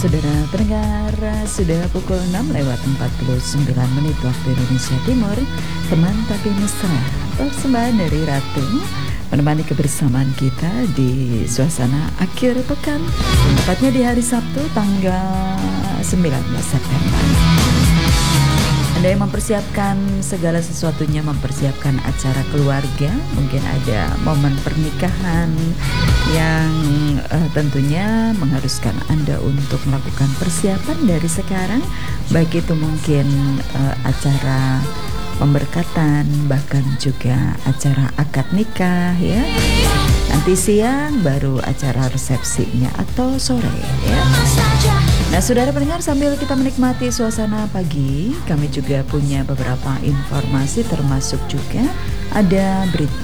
Saudara pendengar, sudah pukul 6:49 waktu Indonesia Timur. Teman tapi mesra, persembahan dari Ratu menemani kebersamaan kita di suasana akhir pekan, tepatnya di hari Sabtu tanggal 19 September. Anda yang mempersiapkan segala sesuatunya, mempersiapkan acara keluarga, mungkin ada momen pernikahan yang tentunya mengharuskan Anda untuk melakukan persiapan dari sekarang, baik itu mungkin acara pemberkatan, bahkan juga acara akad nikah ya. Nanti siang baru acara resepsinya atau sore ya. Nah, saudara pendengar, sambil kita menikmati suasana pagi, kami juga punya beberapa informasi, termasuk juga ada berita